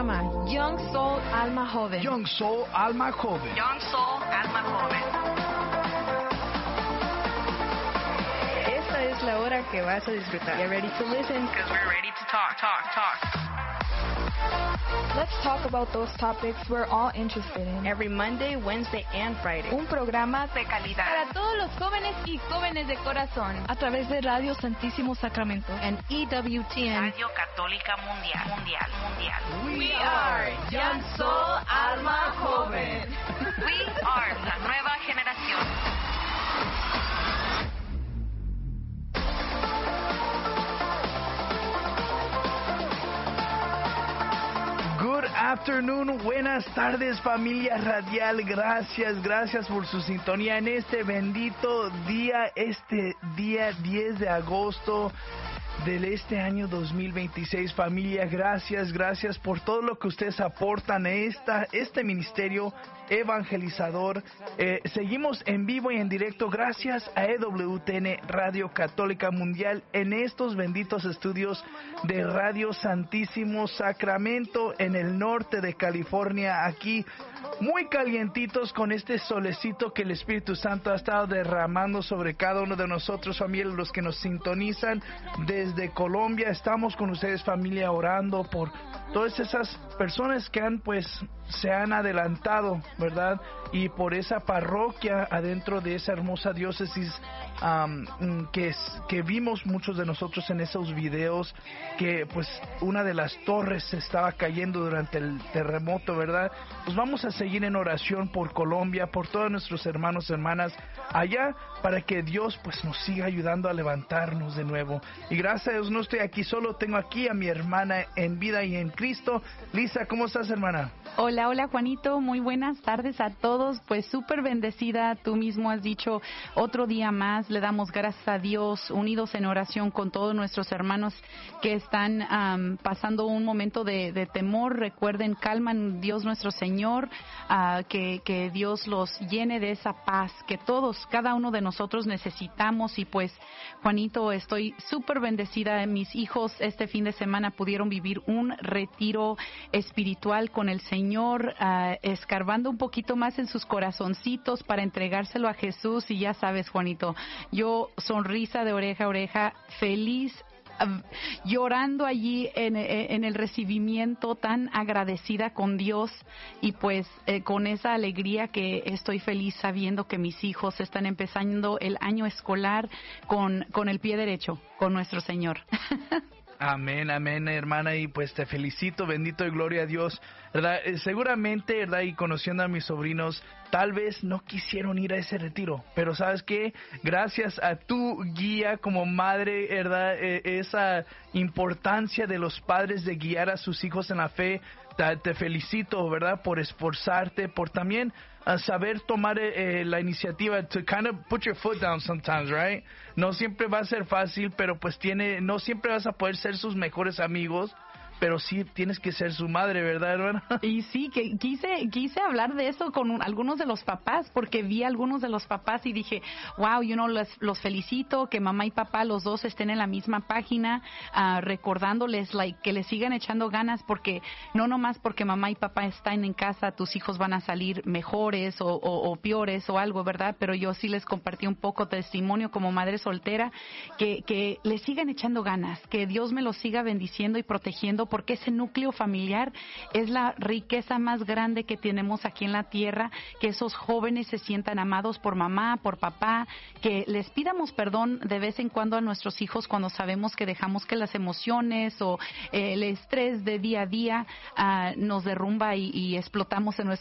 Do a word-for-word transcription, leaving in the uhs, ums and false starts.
programa Young Soul Alma Joven. Young Soul Alma Joven. Young Soul Alma Joven. Esta es la hora que vas a disfrutar. Get ready to listen, because we're ready to talk, talk, talk. Let's talk about those topics we're all interested in. every Monday, Wednesday, and Friday. Un programa De calidad. Para todos los jóvenes y jóvenes de corazón. a través de Radio Santísimo Sacramento. And E W T N. Radio Católica Mundial, Mundial, Mundial. We are Young Soul Alma Joven. We are la nueva generación. Good afternoon, buenas tardes familia radial, gracias, gracias por su sintonía en este bendito día, este día diez de agosto del este año dos mil veintiséis. Familia, gracias, gracias por todo lo que ustedes aportan a esta, este ministerio evangelizador. Eh, seguimos en vivo y en directo gracias a E W T N Radio Católica Mundial en estos benditos estudios de Radio Santísimo Sacramento en el norte de California, aquí muy calientitos con este solecito que el Espíritu Santo ha estado derramando sobre cada uno de nosotros, familia, los que nos sintonizan desde Colombia. Estamos con ustedes, familia, orando por todas esas personas que han pues se han adelantado, ¿verdad? Y por esa parroquia adentro de esa hermosa diócesis um, que, es, que vimos muchos de nosotros en esos videos, que pues una de las torres se estaba cayendo durante el terremoto, ¿verdad? Pues vamos a seguir en oración por Colombia, por todos nuestros hermanos y hermanas allá, para que Dios pues nos siga ayudando a levantarnos de nuevo. Y gracias a Dios no estoy aquí solo, tengo aquí a mi hermana en vida y en Cristo. Lisa, ¿cómo estás, hermana? Hola, hola Juanito, muy buenas tardes a todos, pues súper bendecida, tú mismo has dicho, otro día más, le damos gracias a Dios, unidos en oración con todos nuestros hermanos que están um, pasando un momento de, de temor. Recuerden, calman Dios nuestro Señor, uh, que, que Dios los llene de esa paz que todos, cada uno de nosotros necesitamos. Y pues Juanito, estoy súper bendecida, mis hijos este fin de semana pudieron vivir un retiro espiritual con el Señor. Señor, uh, escarbando un poquito más en sus corazoncitos para entregárselo a Jesús. Y ya sabes, Juanito, yo sonrisa de oreja a oreja, feliz, uh, llorando allí en, en el recibimiento, tan agradecida con Dios. Y pues eh, con esa alegría que estoy feliz sabiendo que mis hijos están empezando el año escolar con, con el pie derecho, con nuestro Señor. Amén, amén, hermana, y pues te felicito, bendito y gloria a Dios, ¿verdad? Eh, seguramente, ¿verdad? Y conociendo a mis sobrinos, tal vez no quisieron ir a ese retiro, pero ¿sabes qué? Gracias a tu guía como madre, ¿verdad? Eh, esa importancia de los padres de guiar a sus hijos en la fe, te, te felicito, ¿verdad? Por esforzarte, por también uh, saber tomar eh, la iniciativa, to kind of put your foot down sometimes, right? No siempre va a ser fácil, pero pues tiene, no siempre vas a poder ser sus mejores amigos, pero sí tienes que ser su madre, ¿verdad, hermana? Y sí, que quise quise hablar de eso con un, algunos de los papás, porque vi a algunos de los papás y dije, wow, you know, los, los felicito, que mamá y papá, los dos estén en la misma página, uh, recordándoles like, que les sigan echando ganas, porque no nomás porque mamá y papá están en casa, tus hijos van a salir mejores o, o, o peores o algo, ¿verdad? Pero yo sí les compartí un poco de testimonio como madre soltera, que, que les sigan echando ganas, que Dios me los siga bendiciendo y protegiendo, porque ese núcleo familiar es la riqueza más grande que tenemos aquí en la tierra, que esos jóvenes se sientan amados por mamá, por papá, que les pidamos perdón de vez en cuando a nuestros hijos cuando sabemos que dejamos que las emociones o eh, el estrés de día a día uh, nos derrumba y, y explotamos en nuestros